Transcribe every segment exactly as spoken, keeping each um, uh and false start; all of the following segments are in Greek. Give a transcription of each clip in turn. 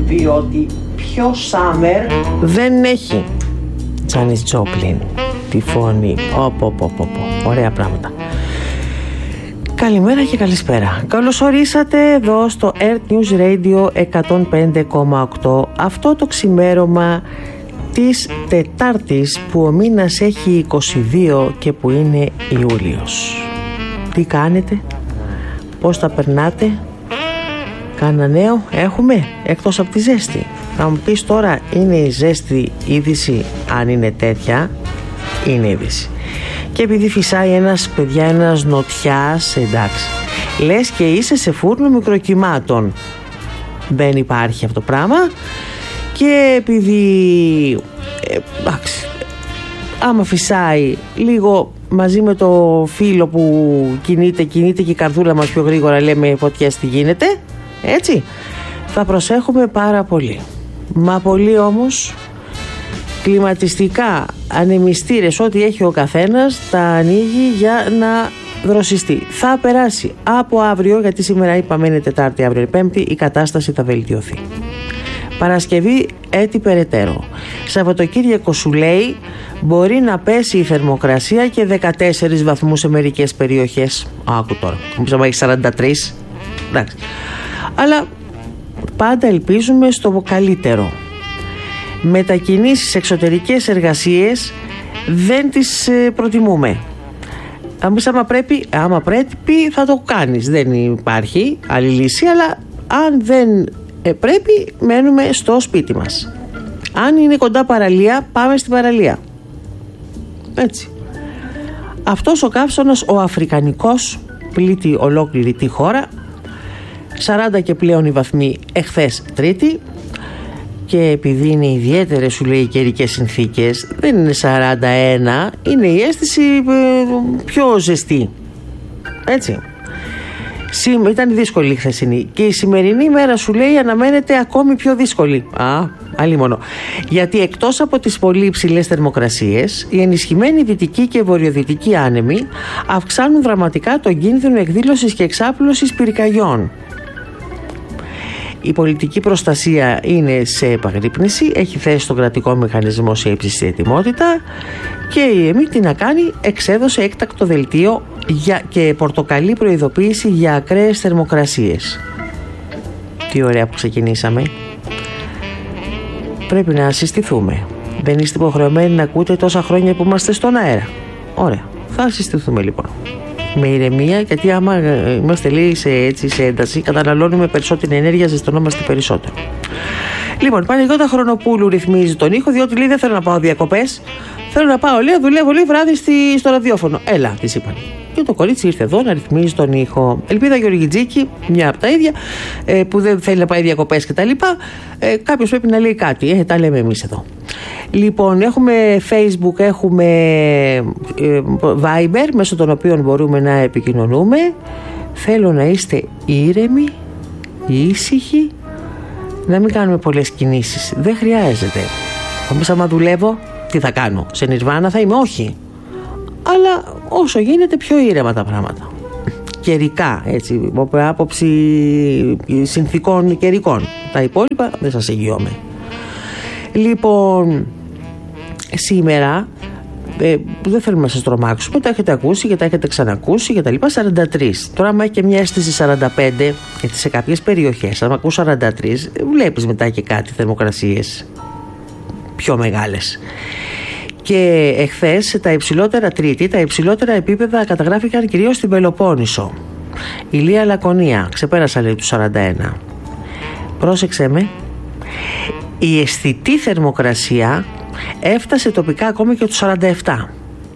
διότι πιο summer δεν έχει. Τζάνις Τζόπλιν, τη φωνή, οπ, οπ, οπ, ωραία πράγματα. Καλημέρα και καλησπέρα. Καλώς ορίσατε εδώ στο Earth News Radio εκατόν πέντε κόμμα οκτώ. Αυτό το ξημέρωμα της Τετάρτης που ο μήνας έχει είκοσι δύο και που είναι Ιούλιος. Τι κάνετε, πώς τα περνάτε, κάνα νέο έχουμε εκτός από τη ζέστη? Θα μου πεις τώρα, είναι η ζέστη είδηση? Αν είναι τέτοια, είναι είδηση. Και επειδή φυσάει ένας, παιδιά, ένας νοτιάς, εντάξει, λες και είσαι σε φούρνο μικροκυμάτων. Δεν υπάρχει αυτό το πράγμα. Και επειδή ε, εντάξει, άμα φυσάει λίγο μαζί με το φύλλο που κινείται, κινείται και η καρδούλα μας πιο γρήγορα, λέμε φωτιές, τι γίνεται, έτσι, θα προσέχουμε πάρα πολύ. Μα πολύ όμως, κλιματιστικά, ανεμιστήρες, ό,τι έχει ο καθένας, τα ανοίγει για να δροσιστεί. Θα περάσει από αύριο, γιατί σήμερα είπαμε είναι Τετάρτη, αύριο είναι Πέμπτη, η κατάσταση θα βελτιωθεί. Παρασκευή έτη περαιτέρω. Σαββατοκύριακο σου λέει μπορεί να πέσει η θερμοκρασία και δεκατέσσερις βαθμούς σε μερικές περιοχές. Άκου τώρα, νομίζω έχει σαράντα τρεις. Εντάξει. Αλλά πάντα ελπίζουμε στο καλύτερο. Μετακινήσεις, εξωτερικές εργασίες δεν τις ε, προτιμούμε. Αμείς άμα πρέπει, άμα πρέπει θα το κάνεις. Δεν υπάρχει άλλη λύση, αλλά αν δεν ε, πρέπει, μένουμε στο σπίτι μας. Αν είναι κοντά παραλία, πάμε στην παραλία. Έτσι. Αυτός ο καύσωνας, ο αφρικανικός, πλήττει ολόκληρη τη χώρα. σαράντα και πλέον οι βαθμοί εχθές Τρίτη. Και επειδή είναι ιδιαίτερες, σου λέει, οι καιρικές συνθήκες, δεν είναι σαράντα ένα, είναι η αίσθηση ε, πιο ζεστή. Έτσι. Σήμα, ήταν δύσκολη η χθεσινή. Και η σημερινή ημέρα, σου λέει, αναμένεται ακόμη πιο δύσκολη. Α, αλίμονο. Γιατί εκτός από τις πολύ υψηλές θερμοκρασίες, οι ενισχυμένοι δυτικοί και βορειοδυτικοί άνεμοι αυξάνουν δραματικά τον κίνδυνο εκδήλωσης και εξάπλωσης πυρκαγιών. Η πολιτική προστασία είναι σε επαγρύπνηση, έχει θέσει τον κρατικό μηχανισμό σε ύψιστη ετοιμότητα και η ΕΜΗ τι να κάνει, εξέδωσε έκτακτο δελτίο για, και πορτοκαλί προειδοποίηση για ακραίες θερμοκρασίες. Τι ωραία που ξεκινήσαμε. Πρέπει να συστηθούμε. Δεν είστε υποχρεωμένοι να ακούτε τόσα χρόνια που είμαστε στον αέρα. Ωραία, θα συστηθούμε λοιπόν. Με ηρεμία, γιατί άμα είμαστε λέει σε, έτσι, σε ένταση, καταναλώνουμε περισσότερη ενέργεια, ζεστανόμαστε περισσότερο. Λοιπόν, η Παναγιώτα Χρονοπούλου ρυθμίζει τον ήχο, διότι λέει δεν θέλω να πάω διακοπές. Θέλω να πάω, λέει, δουλεύω λέει βράδυ στη, στο ραδιόφωνο. Έλα, της είπαν. Και το κορίτσι ήρθε εδώ να ρυθμίζει τον ήχο. Ελπίδα Γεωργιτζίκη, μια από τα ίδια, ε, που δεν θέλει να πάει διακοπές κτλ. Ε, Κάποιος πρέπει να λέει κάτι. Ε, τα λέμε εμείς εδώ. Λοιπόν, έχουμε Facebook, έχουμε ε, Viber, μέσω των οποίων μπορούμε να επικοινωνούμε. Θέλω να είστε ήρεμοι, ήσυχοι, να μην κάνουμε πολλές κινήσεις. Δεν χρειάζεται. Όμως άμα δουλεύω, τι θα κάνω? Σε νιρβάνα θα είμαι? Όχι. Αλλά όσο γίνεται πιο ήρεμα τα πράγματα. Καιρικά, έτσι, από άποψη συνθήκων καιρικών. Τα υπόλοιπα δεν σας εγγυώμαι. Λοιπόν, σήμερα ε, δεν θέλουμε να σας τρομάξουμε, τα έχετε ακούσει και τα έχετε ξανακούσει και τα λοιπά. Σαράντα τρεις. Τώρα άμα έχει και μια αίσθηση σαράντα πέντε, γιατί σε κάποιες περιοχές, άμα ακούς σαράντα τρεις, βλέπεις μετά και κάτι θερμοκρασίες πιο μεγάλες. Και εχθές τα υψηλότερα, Τρίτη, τα υψηλότερα επίπεδα καταγράφηκαν κυρίως στην Πελοπόννησο. Ηλία Λακωνία, ξεπέρασα λέει του σαράντα ένα. Πρόσεξε με. Η αισθητή θερμοκρασία έφτασε τοπικά ακόμη και του σαράντα επτά.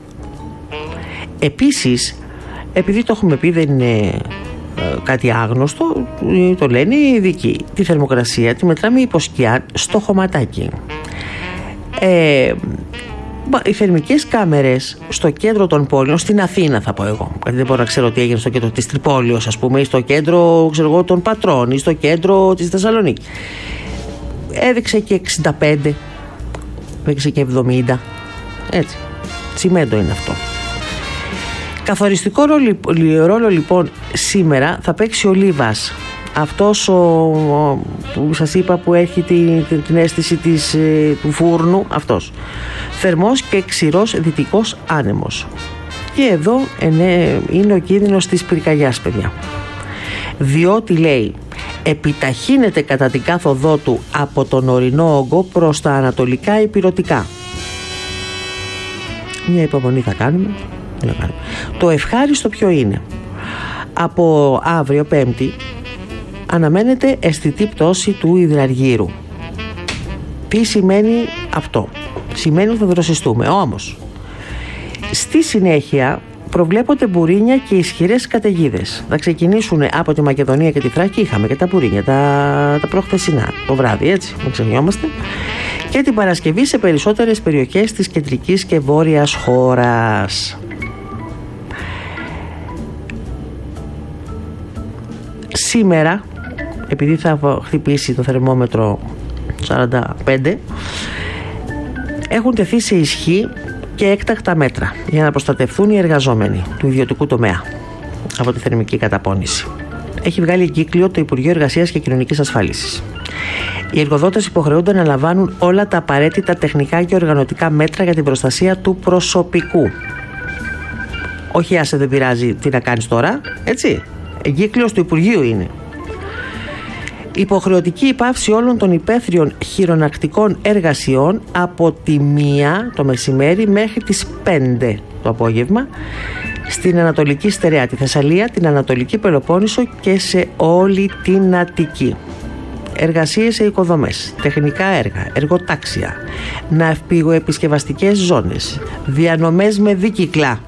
Επίσης, επειδή το έχουμε πει, δεν είναι ε, κάτι άγνωστο, το λένε οι ειδικοί, τη θερμοκρασία τη μετράμε υποσκιά στο χωματάκι. Ε, οι θερμικές κάμερες στο κέντρο των πόλεων, στην Αθήνα θα πω εγώ, γιατί δεν μπορώ να ξέρω τι έγινε στο κέντρο της Τρυπόλεως, ας πούμε, ή στο κέντρο, ξέρω εγώ, των Πατρών, ή στο κέντρο της Θεσσαλονίκης, έδειξε και εξήντα πέντε, έδειξε και εβδομήντα, έτσι, τσιμέντο είναι αυτό. Καθοριστικό ρόλο, ρόλο λοιπόν σήμερα θα παίξει ο Λίβας. αυτός ο, ο, που σας είπα που έχει την, την, την αίσθηση της, του φούρνου, αυτός. Θερμός και ξηρός δυτικός άνεμος. Και εδώ είναι, είναι ο κίνδυνος της πυρκαγιάς, παιδιά. Διότι, λέει, επιταχύνεται κατά την κάθοδό του από τον ορεινό όγκο προς τα ανατολικά ηπειρωτικά. Μια υπομονή θα κάνουμε. Το ευχάριστο ποιο είναι? Από αύριο Πέμπτη αναμένεται αισθητή πτώση του υδραργύρου. Τι σημαίνει αυτό? Σημαίνει ότι θα δροσιστούμε. Όμως στη συνέχεια προβλέπονται μπουρίνια και ισχυρές καταιγίδες. Θα ξεκινήσουν από τη Μακεδονία και τη Θράκη. Είχαμε και τα μπουρίνια τα, τα προχθεσινά το βράδυ, έτσι, μην ξεχνιόμαστε. Και την Παρασκευή σε περισσότερες περιοχές της κεντρικής και βόρειας χώρας. Σήμερα, επειδή θα χτυπήσει το θερμόμετρο σαράντα πέντε, έχουν τεθεί σε ισχύ και έκτακτα μέτρα για να προστατευτούν οι εργαζόμενοι του ιδιωτικού τομέα από τη θερμική καταπώνηση. Έχει βγάλει εγκύκλιο το Υπουργείο Εργασίας και Κοινωνικής Ασφάλισης. Οι εργοδότες υποχρεούνται να λαμβάνουν όλα τα απαραίτητα τεχνικά και οργανωτικά μέτρα για την προστασία του προσωπικού. Όχι, άσε, δεν πειράζει, τι να κάνεις τώρα, έτσι. Εγκύκλιος του Υπουργείου είναι. Υποχρεωτική υπάυση όλων των υπαίθριων χειρονακτικών εργασιών από τη μία το μεσημέρι μέχρι τις πέντε το απόγευμα στην Ανατολική Στερεά, τη Θεσσαλία, την Ανατολική Πελοπόννησο και σε όλη την Αττική. Εργασίες σε οικοδομές, τεχνικά έργα, εργοτάξια, ναυπηγοεπισκευαστικές ζώνες, διανομές με δίκυκλα.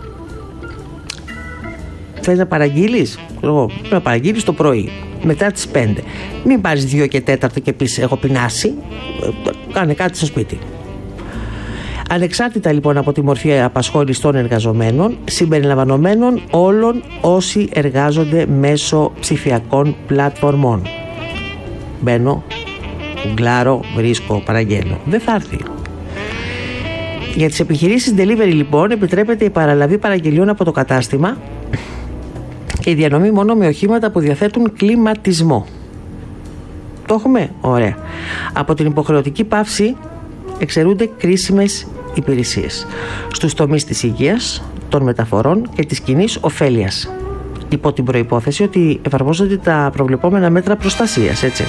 Θες να παραγγείλεις? Εγώ να παραγγείλεις το πρωί μετά τις πέντε. Μην πάρεις δύο και τέταρτο και πεις έχω πεινάσει. Κάνε κάτι στο σπίτι. Ανεξάρτητα λοιπόν από τη μορφή απασχόλησης των εργαζομένων, συμπεριλαμβανομένων όλων όσοι εργάζονται μέσω ψηφιακών πλατφορμών. Μπαίνω, γκλάρω, βρίσκω, παραγγέλνω. Δεν θα έρθει. Για τις επιχειρήσεις delivery λοιπόν επιτρέπεται η παραλαβή παραγγελιών από το κατάστημα και η διανομή μόνο με οχήματα που διαθέτουν κλιματισμό. Το έχουμε? Ωραία. Από την υποχρεωτική παύση εξαιρούνται κρίσιμες υπηρεσίες στους τομείς της υγείας, των μεταφορών και της κοινής ωφέλειας, υπό την προϋπόθεση ότι εφαρμόζονται τα προβλεπόμενα μέτρα προστασίας, έτσι.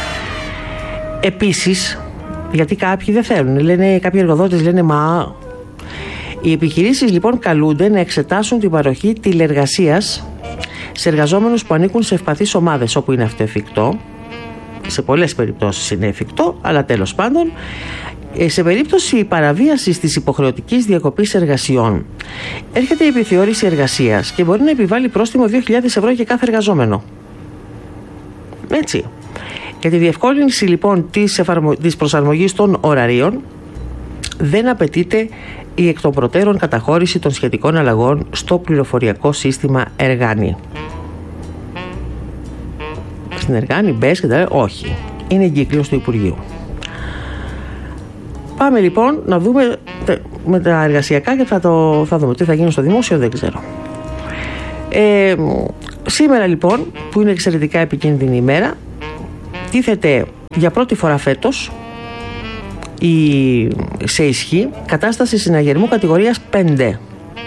Επίσης, γιατί κάποιοι δεν θέλουν, λένε, κάποιοι εργοδότες λένε μα... Οι επιχειρήσεις λοιπόν καλούνται να εξετάσουν την παροχή τηλεργασίας σε εργαζόμενους που ανήκουν σε ευπαθείς ομάδες, όπου είναι αυτό εφικτό. Σε πολλές περιπτώσεις είναι εφικτό, αλλά τέλος πάντων, σε περίπτωση παραβίασης της υποχρεωτικής διακοπής εργασιών, έρχεται η επιθεώρηση εργασίας και μπορεί να επιβάλλει πρόστιμο δύο χιλιάδες ευρώ για κάθε εργαζόμενο. Έτσι. Για τη διευκόλυνση λοιπόν της, εφαρμο... της προσαρμογής των ωραρίων, δεν απαιτείται η εκ των προτέρων καταχώρηση των σχετικών αλλαγών στο πληροφοριακό σύστημα Εργάνη. Στην Εργάνη, μπες και τα λέει, όχι. Είναι εγκύκλιος του Υπουργείου. Πάμε λοιπόν να δούμε με τα εργασιακά και θα, το, θα δούμε τι θα γίνει στο δημόσιο, δεν ξέρω. Ε, σήμερα λοιπόν, που είναι εξαιρετικά επικίνδυνη ημέρα, τίθεται για πρώτη φορά φέτος η, σε ισχύ κατάσταση συναγερμού κατηγορίας πέντε.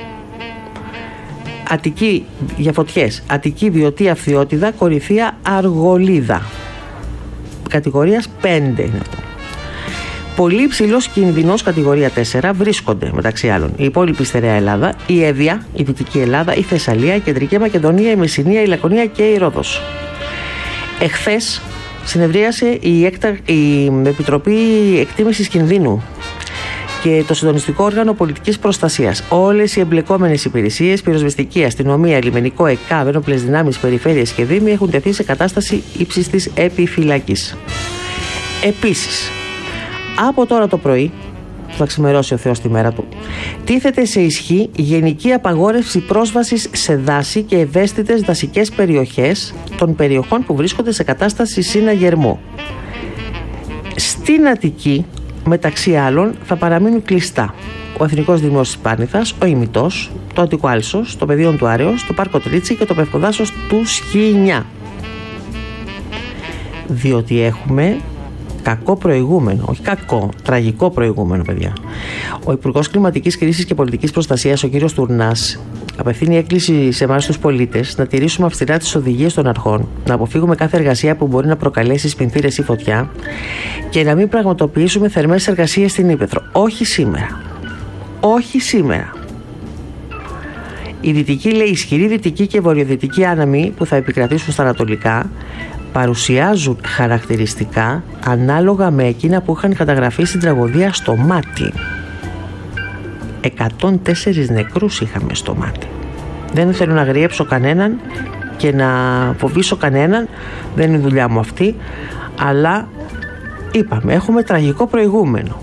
Αττική για φωτιές, Αττική, Βιωτή, Αυθιώτιδα, Κορυθία, Αργολίδα. Κατηγορίας πέντε είναι αυτό. Πολύ υψηλός κινδυνός κατηγορία τέσσερα βρίσκονται μεταξύ άλλων η υπόλοιπη στερεά Ελλάδα, η Εύβοια, η Δυτική Ελλάδα, η Θεσσαλία, η Κεντρική Μακεδονία, η Μεσσηνία, η Λακωνία και η Ρόδος. Εχθές συνεδρίασε η, εκτα... η Επιτροπή Εκτίμησης Κινδύνου και το Συντονιστικό Όργανο Πολιτικής Προστασίας. Όλες οι εμπλεκόμενες υπηρεσίες, πυροσβεστική, αστυνομία, λιμενικό, ΕΚΑΒ, ένοπλες δυνάμεις, περιφέρειες και δήμοι έχουν τεθεί σε κατάσταση ύψιστης επιφυλακής. Επίσης, από τώρα το πρωί, που θα ξημερώσει ο Θεός τη μέρα του, τίθεται σε ισχύ γενική απαγόρευση πρόσβασης σε δάση και ευαίσθητες δασικές περιοχές των περιοχών που βρίσκονται σε κατάσταση συναγερμού. Στην Αττική, μεταξύ άλλων, θα παραμείνουν κλειστά ο Εθνικός Δήμος της Πάρνηθας, ο Ημιτός, το Αττικό Άλσος, το Πεδίο του Άρεως, το Πάρκο Τρίτσι και το Πευκοδάσος του Σχοινιά. διότι έχουμε κακό προηγούμενο, όχι κακό, τραγικό προηγούμενο, παιδιά. Ο Υπουργός Κλιματικής Κρίσης και Πολιτικής Προστασίας, ο κύριος Τουρνάς, απευθύνει έκκληση σε εμάς τους πολίτες να τηρήσουμε αυστηρά τις οδηγίες των αρχών, να αποφύγουμε κάθε εργασία που μπορεί να προκαλέσει σπινθήρες ή φωτιά και να μην πραγματοποιήσουμε θερμές εργασίες στην ύπαιθρο. Όχι σήμερα. Όχι σήμερα. Η δυτική, λέει, ισχυρή δυτική και βορειοδυτική άναμοι που θα επικρατήσουν στα ανατολικά παρουσιάζουν χαρακτηριστικά ανάλογα με εκείνα που είχαν καταγραφεί στην τραγωδία στο Μάτι. εκατόν τέσσερις νεκρούς είχαμε στο Μάτι. Δεν θέλω να γριέψω κανέναν και να φοβήσω κανέναν, δεν είναι η δουλειά μου αυτή, αλλά είπαμε, έχουμε τραγικό προηγούμενο.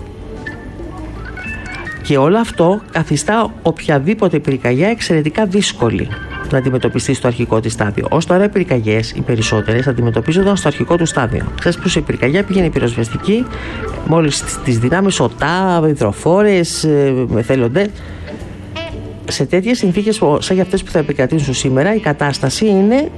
Και όλο αυτό καθιστά οποιαδήποτε πυρκαγιά εξαιρετικά δύσκολη να αντιμετωπιστεί στο αρχικό της στάδιο. Ως τώρα οι πυρκαγιές, οι περισσότερες, αντιμετωπίζονταν στο αρχικό του στάδιο. Ξέρεις που σε πυρκαγιά πήγαινε η πυροσβεστική, μόλις τις δυνάμεις ΟΤΑ, υδροφόρες, εθελοντές. Σε τέτοιες συνθήκες σαν για αυτές που θα επικρατήσουν σήμερα, η κατάσταση είναι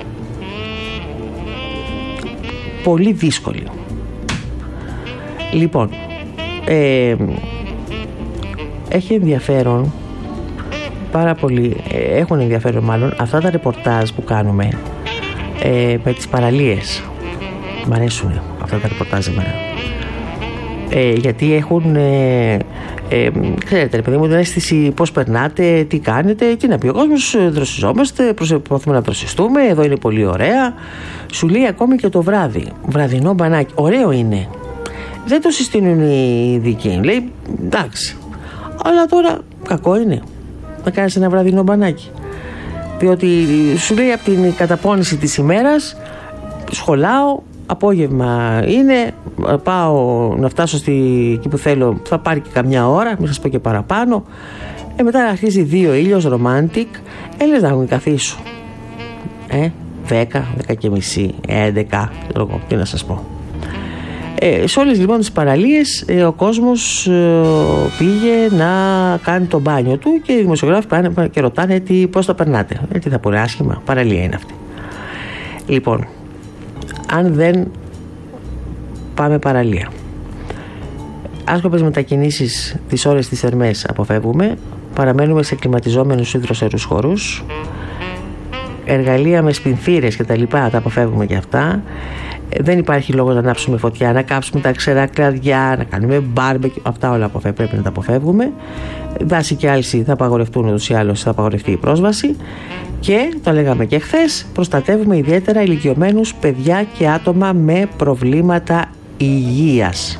πολύ δύσκολη. Λοιπόν, ε, έχει ενδιαφέρον πάρα πολύ, έχουν ενδιαφέρον μάλλον αυτά τα ρεπορτάζ που κάνουμε ε, με τις παραλίες. Μ' αρέσουν αυτά τα ρεπορτάζ εμένα. Ε, γιατί έχουν ε, ε, ξέρετε, παιδί μου, την αίσθηση πώς περνάτε, τι κάνετε, τι να πει ο κόσμος, δροσιζόμαστε, προσπαθούμε να δροσιστούμε, εδώ είναι πολύ ωραία. Σου λέει ακόμη και το βράδυ, βραδινό μπανάκι, ωραίο είναι. Δεν το συστήνουν οι ειδικοί, λέει εντάξει, αλλά τώρα κακό είναι να κάνεις ένα βραδινό μπανάκι, διότι σου λέει από την καταπώνηση της ημέρας σχολάω, απόγευμα είναι, πάω να φτάσω στη, εκεί που θέλω, θα πάρει και καμιά ώρα, μην σας πω και παραπάνω. Ε, μετά αρχίζει δύο ήλιος, romantic, έλες να έχουν καθίσου ε, δέκα, δέκα και μισή, έντεκα, τι να σας πω. Ε, σε όλες λοιπόν τις παραλίες ε, ο κόσμος ε, πήγε να κάνει το μπάνιο του και οι δημοσιογράφοι πάνε και ρωτάνε τι, πώς το περνάτε. Ε, τι θα πω, άσχημα, παραλία είναι αυτή. Λοιπόν, αν δεν πάμε παραλία, άσκοπες μετακινήσεις τις ώρες τις θερμές αποφεύγουμε, παραμένουμε σε κλιματιζόμενους ή δροσερούς χώρους, εργαλεία με σπινθήρες και τα λοιπά τα αποφεύγουμε και αυτά. Δεν υπάρχει λόγος να ανάψουμε φωτιά, να κάψουμε τα ξερά κλαδιά, να κάνουμε μπάρμπεκι, αυτά όλα πρέπει να τα αποφεύγουμε. Δάση και άλυση θα απαγορευτούν, ούτως ή άλλως θα απαγορευτεί η πρόσβαση. Και, το λέγαμε και χθες, προστατεύουμε ιδιαίτερα ηλικιωμένους, παιδιά και άτομα με προβλήματα υγείας.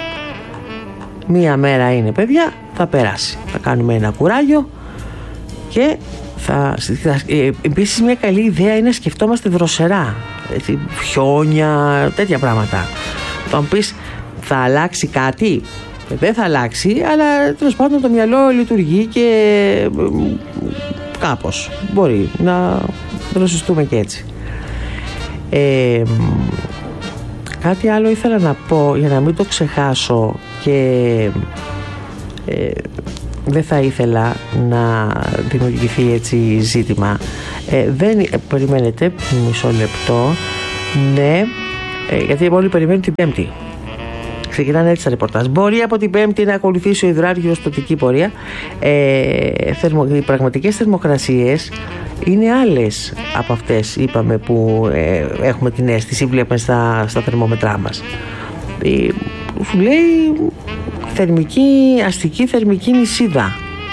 Μία μέρα είναι παιδιά, θα περάσει. Θα κάνουμε ένα κουράγιο και θα, θα, ε, επίσης μια καλή ιδέα είναι να σκεφτόμαστε δροσερά, έτσι, χιόνια, τέτοια πράγματα. Θα μου πεις, θα αλλάξει κάτι? Ε, δεν θα αλλάξει, αλλά τέλος πάντων το μυαλό λειτουργεί και ε, κάπως μπορεί να δροσιστούμε και έτσι. Ε, κάτι άλλο ήθελα να πω για να μην το ξεχάσω και ε, δεν θα ήθελα να δημιουργηθεί έτσι ζήτημα. Ε, δεν, ε, περιμένετε μισό λεπτό. Ναι, ε, γιατί όλοι περιμένουν την Πέμπτη. Ξεκινάνε έτσι τα ρεπορτάζ. Μπορεί από την Πέμπτη να ακολουθήσει ο υδράργυρος πτωτική πορεία. Ε, θερμο, οι πραγματικές θερμοκρασίες είναι άλλες από αυτές, είπαμε, που ε, έχουμε την αίσθηση, βλέπουμε στα, στα θερμόμετρά μας. Ε, σου λέει θερμική, αστική θερμική νησίδα.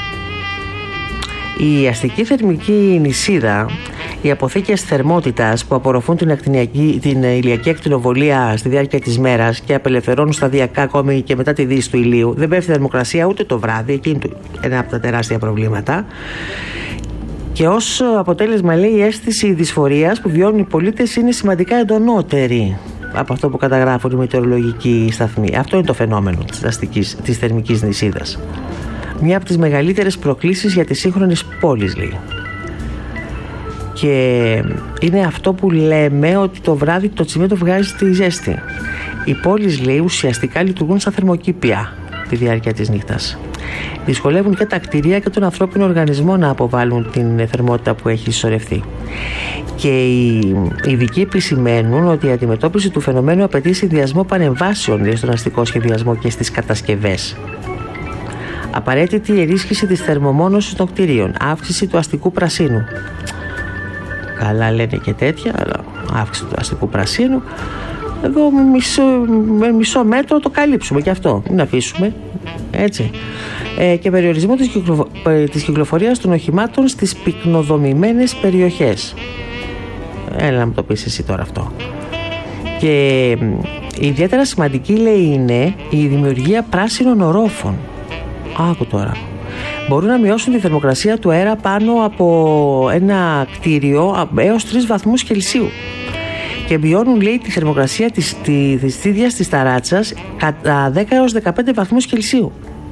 Η αστική θερμική νησίδα, οι αποθήκες θερμότητας που απορροφούν την, ακτινιακή, την ηλιακή ακτινοβολία στη διάρκεια της μέρας και απελευθερώνουν σταδιακά ακόμη και μετά τη δύση του ηλίου, δεν πέφτει θερμοκρασία ούτε το βράδυ, εκείνη ένα από τα τεράστια προβλήματα. Και ως αποτέλεσμα, λέει, η αίσθηση δυσφορίας που βιώνουν οι πολίτες είναι σημαντικά εντονότερη από αυτό που καταγράφουν οι μετεωρολογικοί σταθμοί. Αυτό είναι το φαινόμενο της, αστικής, της θερμικής νησίδας. Μια από τις μεγαλύτερες προκλήσεις για τις σύγχρονες πόλεις, λέει. Και είναι αυτό που λέμε ότι το βράδυ το τσιμέντο βγάζει τη ζέστη. Οι πόλεις, λέει, ουσιαστικά λειτουργούν σαν θερμοκήπια τη διάρκεια της νύχτας. Δυσκολεύουν και τα κτίρια και τον ανθρώπινο οργανισμό να αποβάλουν την θερμότητα που έχει συσσωρευτεί. Και οι ειδικοί επισημαίνουν ότι η αντιμετώπιση του φαινομένου απαιτεί συνδυασμό παρεμβάσεων στον αστικό σχεδιασμό και στις κατασκευές. Απαραίτητη η ενίσχυση της θερμομόνωσης των κτηρίων, αύξηση του αστικού πρασίνου. Καλά λένε και τέτοια, αλλά αύξηση του αστικού πρασίνου. Εδώ μισό, με μισό μέτρο το καλύψουμε και αυτό. Μην αφήσουμε. Έτσι. Ε, και περιορισμό της, κυκλο, της κυκλοφορίας των οχημάτων στις πυκνοδομημένες περιοχές. Έλα να μου το πεις εσύ τώρα αυτό. Και ιδιαίτερα σημαντική, λέει, είναι η δημιουργία πράσινων ορόφων. Άκου τώρα. Μπορούν να μειώσουν τη θερμοκρασία του αέρα πάνω από ένα κτίριο έως τρεις βαθμούς Κελσίου. Και μειώνουν, λέει, τη θερμοκρασία της, της, της ίδιας της ταράτσας κατά δέκα έως δεκαπέντε βαθμούς Κελσίου.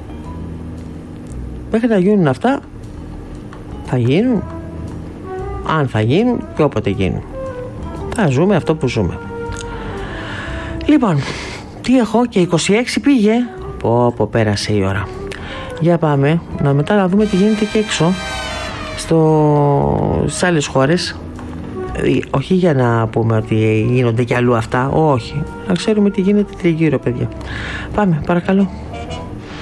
Μέχρι να γίνουν αυτά, θα γίνουν. Αν θα γίνουν και όποτε γίνουν. Θα ζούμε αυτό που ζούμε. Λοιπόν, τι έχω, και είκοσι έξι πήγε. Πω πω, πέρασε η ώρα. Για πάμε να μετά να δούμε τι γίνεται και έξω στο... στις άλλες χώρες. Όχι για να πούμε ότι γίνονται κι αλλού αυτά. Όχι. Να ξέρουμε τι γίνεται τριγύρω, παιδιά. Πάμε, παρακαλώ.